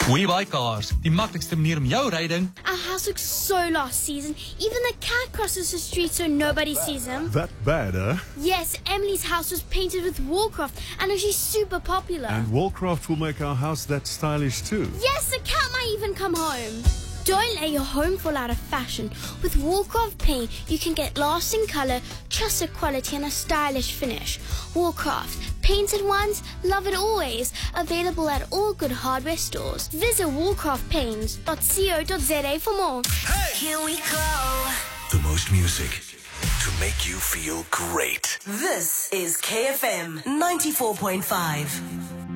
We buy cars. Die maklikste manier om jou ryding. Our house looks so last season. Even the cat crosses the street so nobody sees him. That bad, huh? Yes, Emily's house was painted with Warcraft, and now she's super popular. And Warcraft will make our house that stylish too. Yes, the cat might even come home. Don't let your home fall out of fashion. With Warcraft paint, you can get lasting color, trusted quality, and a stylish finish. Warcraft, painted ones, love it always. Available at all good hardware stores. Visit warcraftpaints.co.za for more. Hey! Here we go. The most music to make you feel great. This is KFM 94.5.